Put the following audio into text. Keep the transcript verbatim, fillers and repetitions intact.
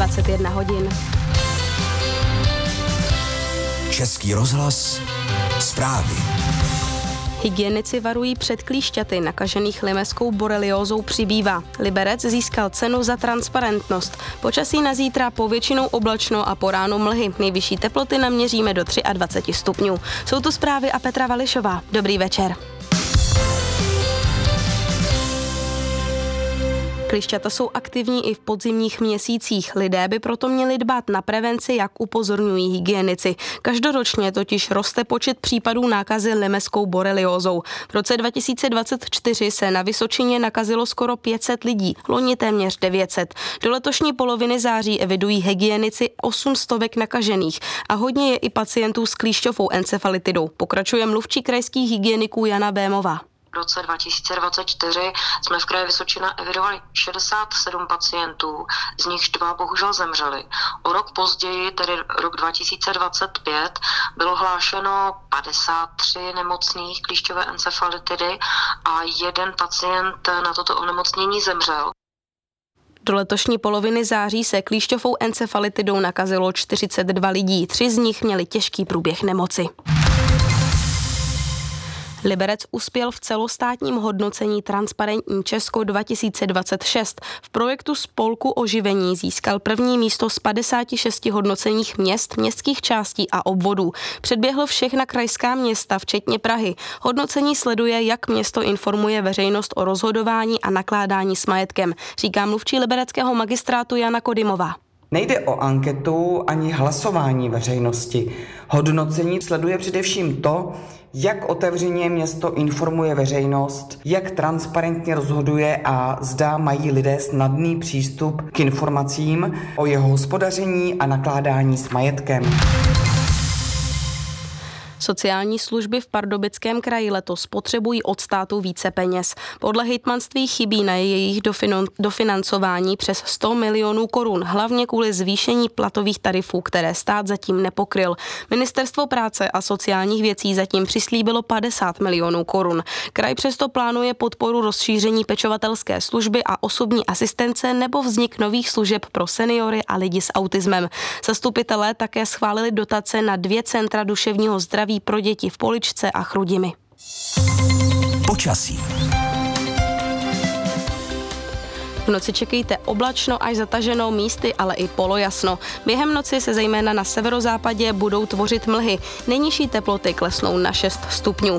dvacet jedna hodin. Český rozhlas, zprávy. Hygienici varují před klíšťaty nakažených limeskou boreliózou přibývá. Liberec získal cenu za transparentnost. Počasí na zítra povětšinou oblačno a po ránu mlhy. Nejvyšší teploty naměříme do dvacet tři stupňů. Jsou to zprávy a Petra Vališová. Dobrý večer. Klíšťata jsou aktivní i v podzimních měsících. Lidé by proto měli dbát na prevenci, jak upozorňují hygienici. Každoročně totiž roste počet případů nákazy limeskou boreliózou. V roce dva tisíce dvacet čtyři se na Vysočině nakazilo skoro pět set lidí, loni téměř devět set. Do letošní poloviny září evidují hygienici osm stovek nakažených a hodně je i pacientů s klíšťovou encefalitidou. Pokračuje mluvčí krajských hygieniků Jana Bémová. V roce dva tisíce dvacet čtyři jsme v kraji Vysočina evidovali šedesát sedm pacientů, z nichž dva bohužel zemřeli. O rok později, tedy rok dva tisíce dvacet pět, bylo hlášeno padesát tři nemocných klíšťové encefalitidy a jeden pacient na toto onemocnění zemřel. Do letošní poloviny září se klíšťovou encefalitidou nakazilo čtyřicet dva lidí, tři z nich měli těžký průběh nemoci. Liberec uspěl v celostátním hodnocení Transparentní Česko dva tisíce dvacet šest. V projektu Spolku oživení získal první místo z padesáti šesti hodnocených měst, městských částí a obvodů. Předběhl všechna krajská města, včetně Prahy. Hodnocení sleduje, jak město informuje veřejnost o rozhodování a nakládání s majetkem, říká mluvčí libereckého magistrátu Jana Kodymová. Nejde o anketu ani hlasování veřejnosti. Hodnocení sleduje především to, jak otevřeně město informuje veřejnost, jak transparentně rozhoduje a zda mají lidé snadný přístup k informacím o jeho hospodaření a nakládání s majetkem. Sociální služby v Pardubickém kraji letos potřebují od státu více peněz. Podle hejtmanství chybí na jejich dofinancování přes sto milionů korun, hlavně kvůli zvýšení platových tarifů, které stát zatím nepokryl. Ministerstvo práce a sociálních věcí zatím přislíbilo padesát milionů korun. Kraj přesto plánuje podporu rozšíření pečovatelské služby a osobní asistence nebo vznik nových služeb pro seniory a lidi s autismem. Zastupitelé také schválili dotace na dvě centra duševního zdraví pro děti v Poličce a Chrudimi. Počasí. V noci čekejte oblačno až zataženo, místy ale i polojasno. Během noci se zejména na severozápadě budou tvořit mlhy. Nejnižší teploty klesnou na šest stupňů.